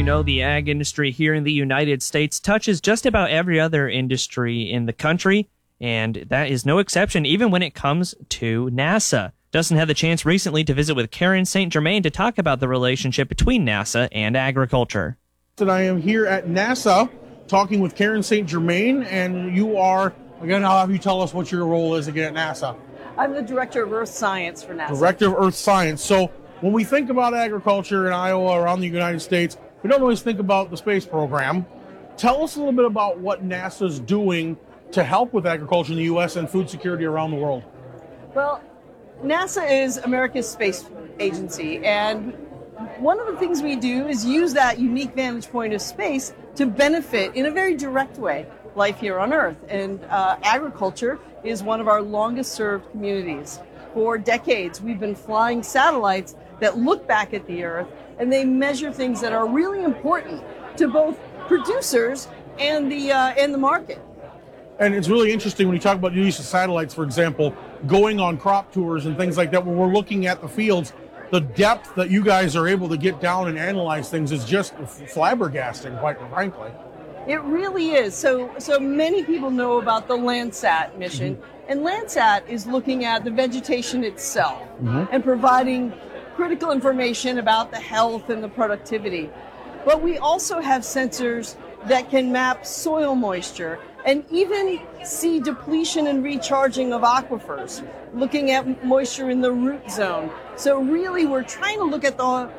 know, the ag industry here in the United States touches just about every other industry in the country, and that is no exception even when it comes to NASA. Dustin had the chance recently to visit with Karen St. Germain to talk about the relationship between NASA and agriculture. And I am here at NASA talking with Karen St. Germain, and you are, again, I'll have you tell us what your role is again at NASA. I'm the Director of Earth Science for NASA. Director of Earth Science. So when we think about agriculture in Iowa, around the United States, we don't always think about the space program. Tell us a little bit about what NASA's doing to help with agriculture in the U.S. and food security around the world. Well, NASA is America's space agency, and one of the things we do is use that unique vantage point of space to benefit in a very direct way life here on Earth. And agriculture is one of our longest served communities. For decades, we've been flying satellites that look back at the Earth, and they measure things that are really important to both producers and the market. And it's really interesting when you talk about the use of satellites, for example, going on crop tours and things like that, where we're looking at the fields. The depth that you guys are able to get down and analyze things is just flabbergasting, quite frankly. It really is. So many people know about the Landsat mission, and Landsat is looking at the vegetation itself and providing critical information about the health and the productivity. But we also have sensors that can map soil moisture and even see depletion and recharging of aquifers, looking at moisture in the root zone. So really we're trying to look at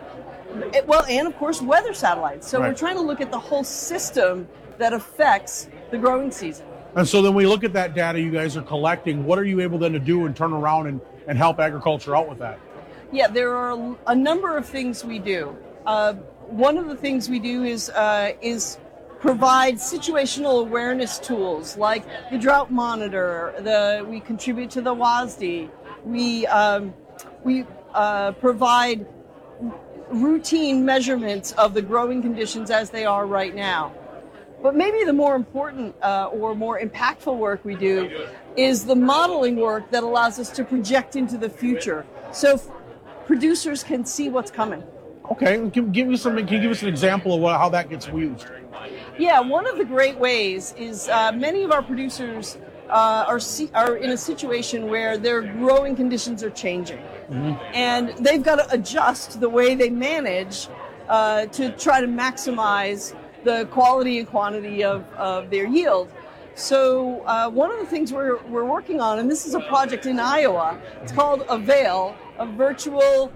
and of course weather satellites. So We're trying to look at the whole system that affects the growing season. And so then we look at that data you guys are collecting. What are you able then to do and turn around and help agriculture out with that? Yeah, there are a number of things we do. One of the things we do is provide situational awareness tools like the drought monitor. We contribute to the WASDE. We provide routine measurements of the growing conditions as they are right now. But maybe the more important or more impactful work we do is the modeling work that allows us to project into the future, so producers can see what's coming. Okay, can you give us an example of how that gets used? Yeah, one of the great ways is many of our producers are in a situation where their growing conditions are changing. And they've got to adjust the way they manage to try to maximize the quality and quantity of their yield. So one of the things we're working on, and this is a project in Iowa, it's called AVAIL, a virtual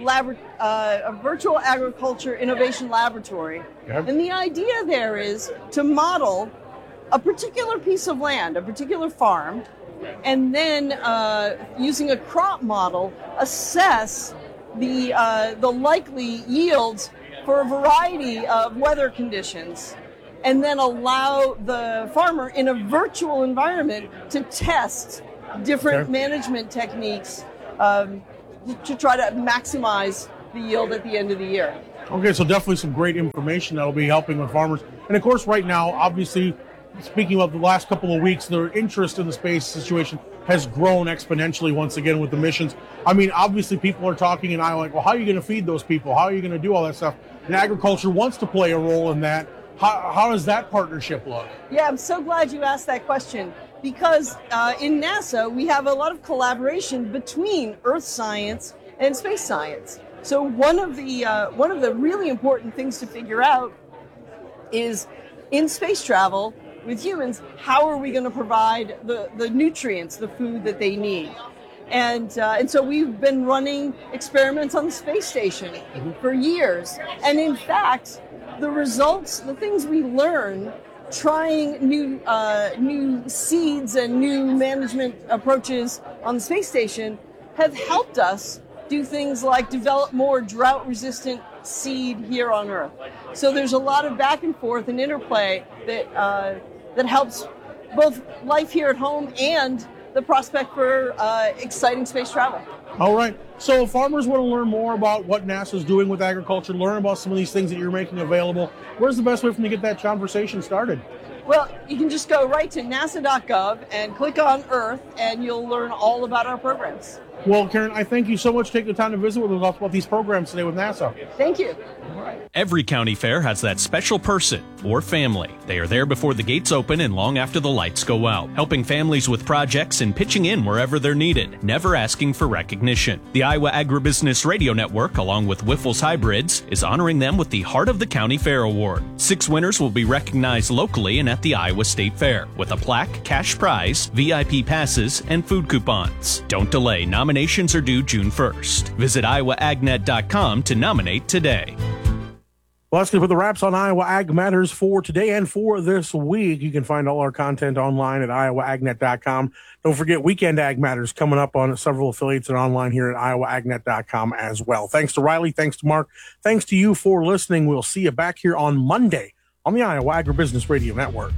agriculture innovation laboratory. Yep. And the idea there is to model a particular piece of land, a particular farm, and then using a crop model, assess the likely yields for a variety of weather conditions, and then allow the farmer in a virtual environment to test different management techniques to try to maximize the yield at the end of the year. Okay, so definitely some great information that'll be helping with farmers. And of course, right now, obviously, speaking of the last couple of weeks, their interest in the space situation has grown exponentially once again with the missions. I mean, obviously, people are talking and I'm like, well, how are you going to feed those people? How are you going to do all that stuff? And agriculture wants to play a role in that. How does that partnership look? Yeah, I'm so glad you asked that question, because in NASA, we have a lot of collaboration between earth science and space science. So one of the really important things to figure out is, in space travel with humans, how are we going to provide the nutrients, the food that they need? And so we've been running experiments on the space station for years. And in fact, the results, the things we learn trying new seeds and new management approaches on the space station have helped us do things like develop more drought-resistant seed here on Earth. So there's a lot of back and forth and interplay that helps both life here at home and the prospect for exciting space travel. All right. So if farmers want to learn more about what NASA's doing with agriculture, learn about some of these things that you're making available, where's the best way for them to get that conversation started? Well, you can just go right to nasa.gov and click on Earth, and you'll learn all about our programs. Well, Karen, I thank you so much for taking the time to visit with us about these programs today with NASA. Thank you. Every county fair has that special person or family. They are there before the gates open and long after the lights go out, helping families with projects and pitching in wherever they're needed, never asking for recognition. The Iowa Agribusiness Radio Network, along with Wiffles Hybrids, is honoring them with the Heart of the County Fair Award. 6 winners will be recognized locally and at the Iowa State Fair, with a plaque, cash prize, VIP passes, and food coupons. Don't delay. Nominations are due June 1st. Visit iowaagnet.com to nominate today. Well, that's going to put the wraps on Iowa Ag Matters for today and for this week. You can find all our content online at iowaagnet.com. Don't forget Weekend Ag Matters coming up on several affiliates and online here at iowaagnet.com as well. Thanks to Riley. Thanks to Mark. Thanks to you for listening. We'll see you back here on Monday on the Iowa Agribusiness Radio Network.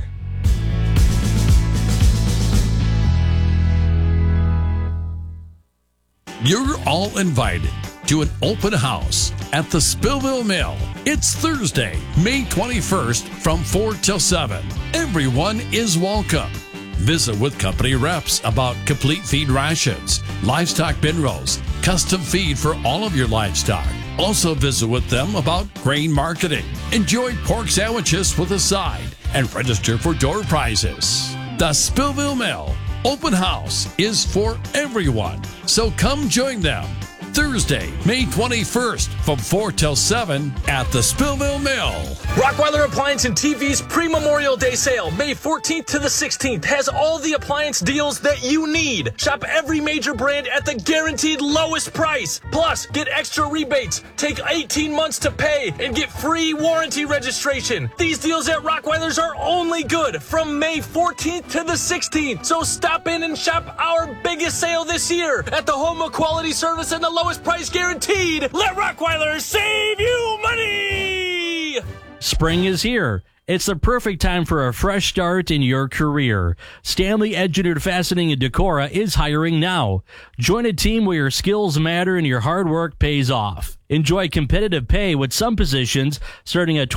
You're all invited to an open house at the Spillville Mill. It's Thursday, May 21st from 4 till 7. Everyone is welcome. Visit with company reps about complete feed rations, livestock bin rolls, custom feed for all of your livestock. Also visit with them about grain marketing. Enjoy pork sandwiches with a side and register for door prizes. The Spillville Mill Open House is for everyone, so come join them. Thursday, May 21st from 4 till 7 at the Spillville Mill. Rockwyler Appliance and TV's pre-Memorial Day sale, May 14th to the 16th, has all the appliance deals that you need. Shop every major brand at the guaranteed lowest price. Plus, get extra rebates, take 18 months to pay, and get free warranty registration. These deals at Rockwyler's are only good from May 14th to the 16th. So stop in and shop our biggest sale this year at the home of quality service and the lowest price guaranteed. Let Rockwyler save you money! Spring is here. It's the perfect time for a fresh start in your career. Stanley Engineered Fastening in Decorah is hiring now. Join a team where your skills matter and your hard work pays off. Enjoy competitive pay with some positions starting at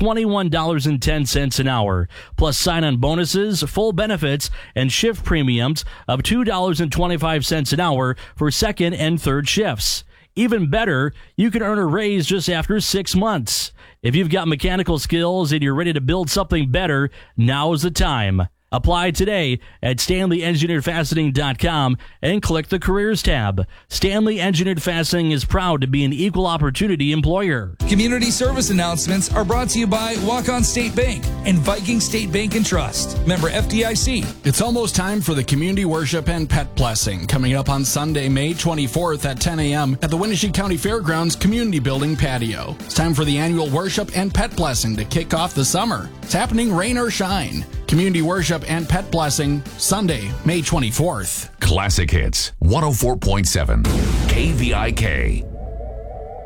$21.10 an hour, plus sign-on bonuses, full benefits, and shift premiums of $2.25 an hour for second and third shifts. Even better, you can earn a raise just after 6 months. If you've got mechanical skills and you're ready to build something better, now's the time. Apply today at StanleyEngineeredFastening.com and click the Careers tab. Stanley Engineered Fastening is proud to be an equal opportunity employer. Community service announcements are brought to you by Walk-On State Bank and Viking State Bank and Trust. Member FDIC. It's almost time for the Community Worship and Pet Blessing, coming up on Sunday, May 24th at 10 a.m. at the Winnebago County Fairgrounds Community Building patio. It's time for the annual Worship and Pet Blessing to kick off the summer. It's happening rain or shine. Community Worship and Pet Blessing, Sunday, May 24th. Classic Hits, 104.7 KVIK.